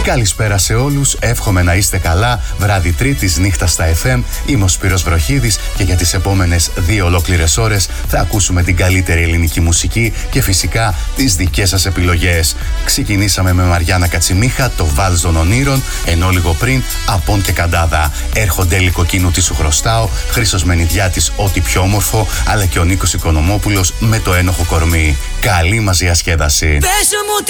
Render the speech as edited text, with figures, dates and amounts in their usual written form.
Καλησπέρα σε όλους, εύχομαι να είστε καλά. Βράδυ Τρίτης, νύχτα στα FM. Είμαι ο Σπύρος Βροχίδης και για τις επόμενες 2 ολόκληρες ώρες θα ακούσουμε την καλύτερη ελληνική μουσική και φυσικά τις δικές σας επιλογές. Ξεκινήσαμε με Μαριάννα Κατσιμίχα, το Βάλς των Ονείρων, ενώ λίγο πριν Απών και Καντάδα. Έρχονται Λυκοκίνου τι σου χρωστάω, Χρήστος Μενιδιάτης ό,τι πιο όμορφο, αλλά και ο Νίκος Οικονομόπουλος με το ένοχο κορμί. Καλή μας διασκέδαση. Πες μου